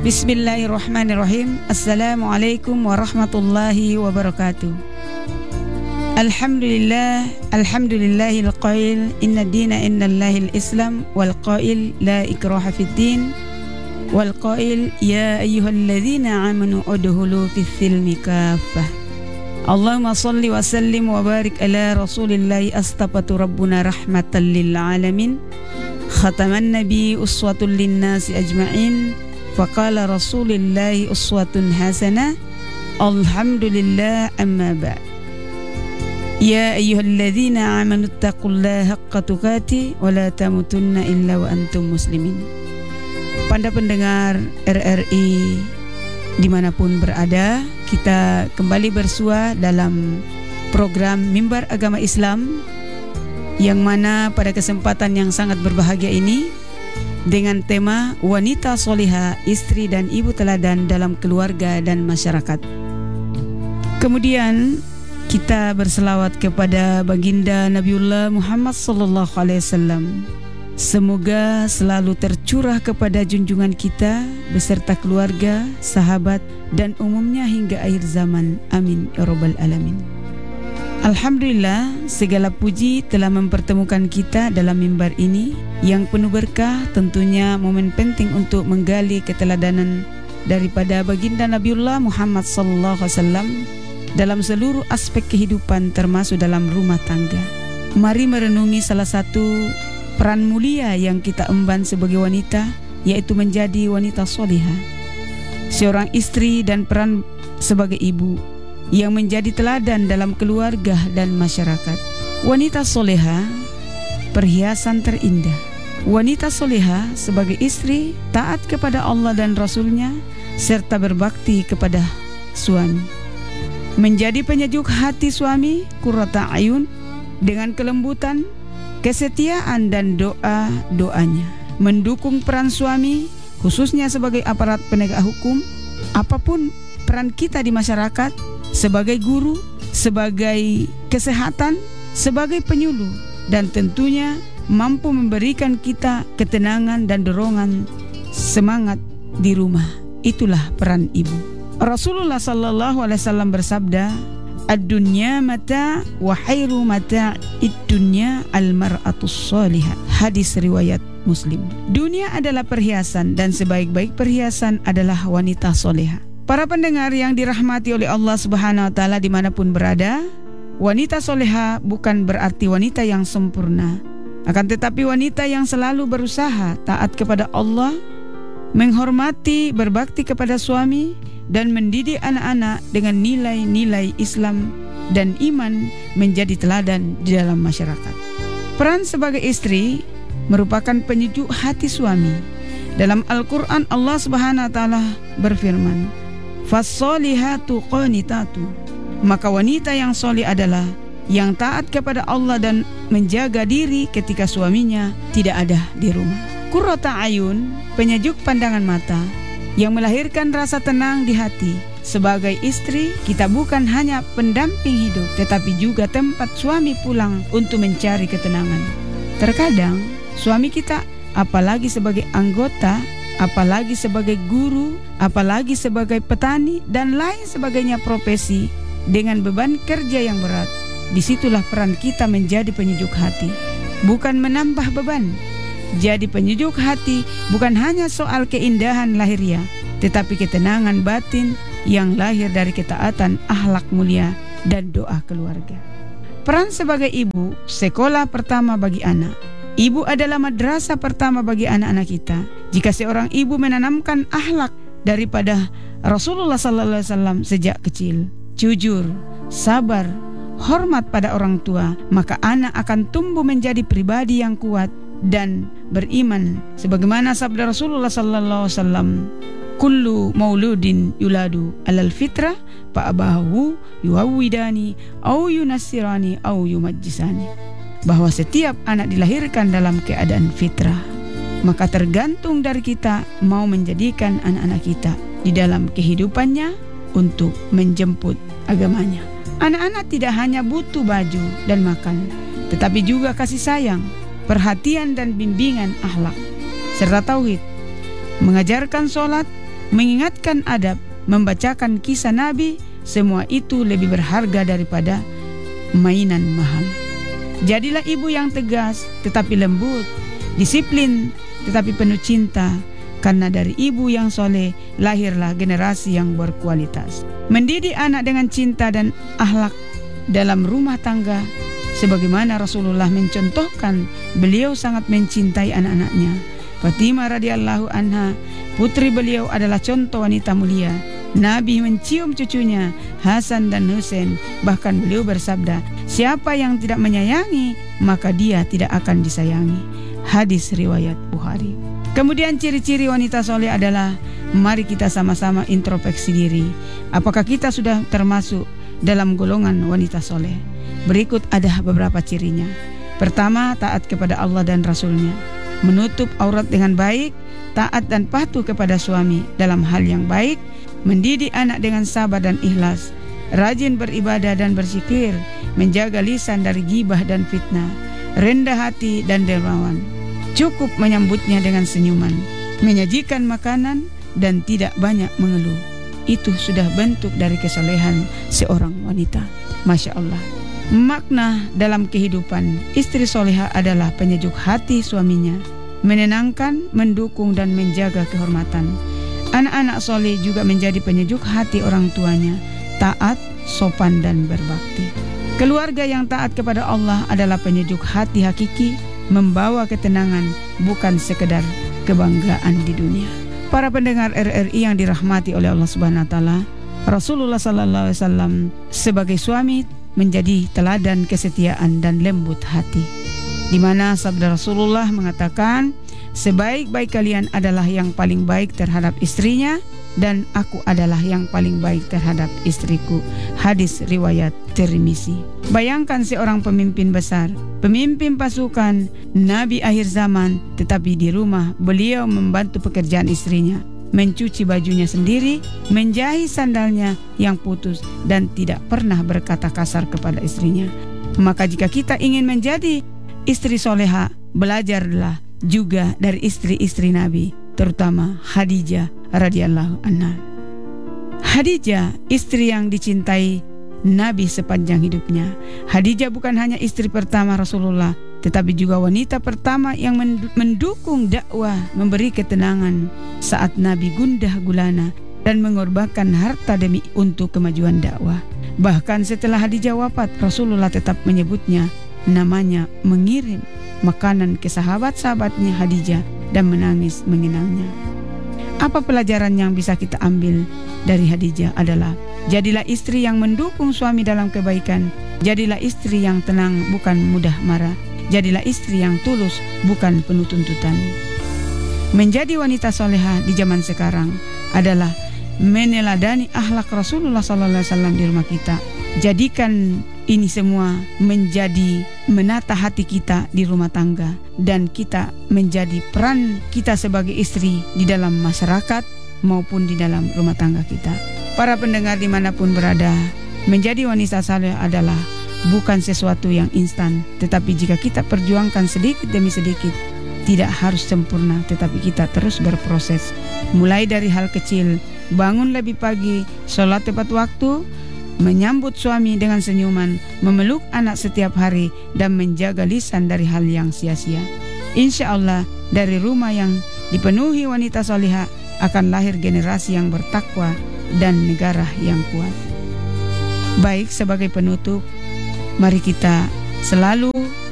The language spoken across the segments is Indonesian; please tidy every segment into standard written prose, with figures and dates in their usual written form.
Bismillahirrahmanirrahim. Assalamualaikum warahmatullahi wabarakatuh. Alhamdulillahil qail inna dina innallahil islam wal qail la ikraha fid din wal qail ya ayyuhalladzina amanu udkhulu fis silmi kaffah. Allahumma salli wa sallim wa barik ala rasulillahi astafatu rabbuna rahmatan lil alamin khataman nabi uswatun linnasi ajma'in faqala rasulillahi uswatun hasanah. Alhamdulillah, amma ba'd. Ya ayyuhalladzina amanu taqullaha haqqa tuqatih wa la tamutunna illa wa antum muslimin. Para pendengar RRI dimanapun berada, kita kembali bersua dalam program Mimbar Agama Islam, yang mana pada kesempatan yang sangat berbahagia ini dengan tema wanita solihah, istri dan ibu teladan dalam keluarga dan masyarakat. Kemudian kita berselawat kepada baginda Nabiullah Muhammad sallallahu alaihi wasallam. Semoga selalu tercurah kepada junjungan kita beserta keluarga, sahabat dan umumnya hingga akhir zaman. Amin ya rabbal alamin. Alhamdulillah, segala puji telah mempertemukan kita dalam mimbar ini yang penuh berkah. Tentunya momen penting untuk menggali keteladanan daripada baginda Nabiullah Muhammad sallallahu alaihi wasallam dalam seluruh aspek kehidupan, termasuk dalam rumah tangga. Mari merenungi salah satu peran mulia yang kita emban sebagai wanita, yaitu menjadi wanita solihah, seorang istri dan peran sebagai ibu yang menjadi teladan dalam keluarga dan masyarakat. Wanita solehah, perhiasan terindah. Wanita solehah sebagai istri, taat kepada Allah dan Rasulnya, serta berbakti kepada suami. Menjadi penyejuk hati suami, qurrata ayun, dengan kelembutan, kesetiaan dan doa-doanya. Mendukung peran suami, khususnya sebagai aparat penegak hukum, apapun peran kita di masyarakat, sebagai guru, sebagai kesehatan, sebagai penyuluh, dan tentunya mampu memberikan kita ketenangan dan dorongan semangat di rumah. Itulah peran ibu. Rasulullah sallallahu alaihi wasallam bersabda, "Ad-dunya mata wa khairu mata'id dunya al-mar'atus salihah." Hadis riwayat Muslim. Dunia adalah perhiasan dan sebaik-baik perhiasan adalah wanita solehah. Para pendengar yang dirahmati oleh Allah Subhanahu wa taala dimanapun berada, wanita solehah bukan berarti wanita yang sempurna, akan tetapi wanita yang selalu berusaha taat kepada Allah, menghormati, berbakti kepada suami, dan mendidik anak-anak dengan nilai-nilai Islam dan iman menjadi teladan di dalam masyarakat. Peran sebagai istri merupakan penyejuk hati suami. Dalam Al-Quran Allah Subhanahu wa taala berfirman, "Fas-solihatu qanitatu." Maka wanita yang solih adalah yang taat kepada Allah dan menjaga diri ketika suaminya tidak ada di rumah. Qurrata ayun, penyejuk pandangan mata, yang melahirkan rasa tenang di hati. Sebagai istri, kita bukan hanya pendamping hidup, tetapi juga tempat suami pulang untuk mencari ketenangan. Terkadang suami kita, apalagi sebagai anggota, apalagi sebagai guru, apalagi sebagai petani dan lain sebagainya profesi dengan beban kerja yang berat, disitulah peran kita menjadi penyejuk hati, bukan menambah beban. Jadi penyejuk hati bukan hanya soal keindahan lahiriah, tetapi ketenangan batin yang lahir dari ketaatan, akhlak mulia, dan doa keluarga. Peran sebagai ibu, sekolah pertama bagi anak. Ibu adalah madrasah pertama bagi anak-anak kita. Jika seorang ibu menanamkan akhlak daripada Rasulullah sallallahu alaihi wasallam sejak kecil, jujur, sabar, hormat pada orang tua, maka anak akan tumbuh menjadi pribadi yang kuat dan beriman, sebagaimana sabda Rasulullah sallallahu alaihi wasallam, "Kullu mauludin yuladu alal fitrah fa abahu yuhawidani au yunassirani au yumajjisani." Bahwa setiap anak dilahirkan dalam keadaan fitrah, maka tergantung dari kita mau menjadikan anak-anak kita di dalam kehidupannya untuk menjemput agamanya. Anak-anak tidak hanya butuh baju dan makan, tetapi juga kasih sayang, perhatian dan bimbingan akhlak serta tauhid. Mengajarkan sholat, mengingatkan adab, membacakan kisah Nabi, semua itu lebih berharga daripada mainan mahal. Jadilah ibu yang tegas tetapi lembut, disiplin tetapi penuh cinta, karena dari ibu yang soleh lahirlah generasi yang berkualitas. Mendidik anak dengan cinta dan akhlak dalam rumah tangga, sebagaimana Rasulullah mencontohkan, beliau sangat mencintai anak-anaknya. Fatimah radhiyallahu anha, putri beliau, adalah contoh wanita mulia. Nabi mencium cucunya Hasan dan Husain, bahkan beliau bersabda, siapa yang tidak menyayangi maka dia tidak akan disayangi. Hadis riwayat Bukhari. Kemudian ciri-ciri wanita soleh adalah, mari kita sama-sama introspeksi diri. Apakah kita sudah termasuk dalam golongan wanita soleh? Berikut ada beberapa cirinya. Pertama, taat kepada Allah dan Rasulnya, menutup aurat dengan baik, taat dan patuh kepada suami dalam hal yang baik, mendidik anak dengan sabar dan ikhlas, rajin beribadah dan berzikir, menjaga lisan dari gibah dan fitnah, rendah hati dan dermawan, cukup menyambutnya dengan senyuman, menyajikan makanan dan tidak banyak mengeluh. Itu sudah bentuk dari kesolehan seorang wanita. Masya Allah. Makna dalam kehidupan, istri soleha adalah penyejuk hati suaminya, menenangkan, mendukung dan menjaga kehormatan. Anak-anak soleh juga menjadi penyejuk hati orang tuanya, taat, sopan dan berbakti. Keluarga yang taat kepada Allah adalah penyejuk hati hakiki, membawa ketenangan, bukan sekedar kebanggaan di dunia. Para pendengar RRI yang dirahmati oleh Allah Subhanahu wa taala, Rasulullah sallallahu alaihi wasallam sebagai suami menjadi teladan kesetiaan dan lembut hati, di mana sabda Rasulullah mengatakan, sebaik-baik kalian adalah yang paling baik terhadap istrinya, dan aku adalah yang paling baik terhadap istriku. Hadis riwayat Tirmizi. Bayangkan seorang pemimpin besar, pemimpin pasukan, Nabi akhir zaman, tetapi di rumah beliau membantu pekerjaan istrinya, mencuci bajunya sendiri, menjahit sandalnya yang putus, dan tidak pernah berkata kasar kepada istrinya. Maka jika kita ingin menjadi istri soleha, belajarlah juga dari istri-istri Nabi, terutama Khadijah radhiyallahu anha. Khadijah, istri yang dicintai Nabi sepanjang hidupnya. Khadijah bukan hanya istri pertama Rasulullah, tetapi juga wanita pertama yang mendukung dakwah, memberi ketenangan saat Nabi gundah gulana dan mengorbankan harta demi untuk kemajuan dakwah. Bahkan setelah Khadijah wafat, Rasulullah tetap menyebutnya namanya, mengirim makanan ke sahabat-sahabatnya Khadijah dan menangis mengenangnya. Apa pelajaran yang bisa kita ambil dari Khadijah adalah, jadilah istri yang mendukung suami dalam kebaikan, jadilah istri yang tenang bukan mudah marah, jadilah istri yang tulus bukan penuh tuntutan. Menjadi wanita soleha di zaman sekarang adalah meneladani akhlak Rasulullah SAW di rumah kita. Jadikan ini semua menjadi menata hati kita di rumah tangga, dan kita menjadi peran kita sebagai istri di dalam masyarakat maupun di dalam rumah tangga kita. Para pendengar dimanapun berada, menjadi wanita saleh adalah bukan sesuatu yang instan, tetapi jika kita perjuangkan sedikit demi sedikit, tidak harus sempurna, tetapi kita terus berproses. Mulai dari hal kecil, bangun lebih pagi, sholat tepat waktu, menyambut suami dengan senyuman, memeluk anak setiap hari, dan menjaga lisan dari hal yang sia-sia. Insya Allah, dari rumah yang dipenuhi wanita solihah akan lahir generasi yang bertakwa dan negara yang kuat. Baik, sebagai penutup, mari kita selalu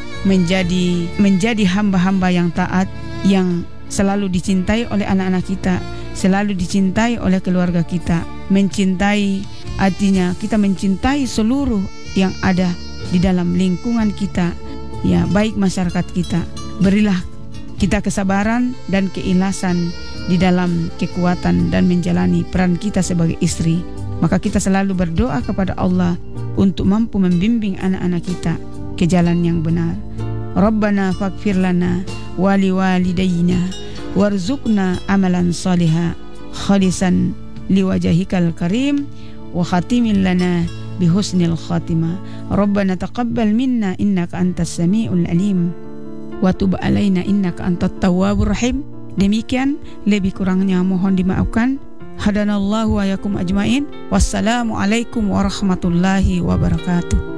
menjadi hamba-hamba yang taat, yang selalu dicintai oleh anak-anak kita, selalu dicintai oleh keluarga kita. Mencintai artinya kita mencintai seluruh yang ada di dalam lingkungan kita, ya, baik masyarakat kita. Berilah kita kesabaran dan keikhlasan di dalam kekuatan dan menjalani peran kita sebagai istri. Maka kita selalu berdoa kepada Allah untuk mampu membimbing anak-anak kita ke jalan yang benar. Rabbana faghfir lana wa liwalidayna warzuqna amalan salihah khalisan liwajhikal karim wa khatimin lana bihusnil khatimah. Rabbana taqabbal minna innaka antas samiul alim wa tub alaina innaka antat tawwabur rahim. Demikian, lebih kurangnya mohon dimaafkan. Hadanallahu wa yakum ajmain. Wassalamualaikum warahmatullahi wabarakatuh.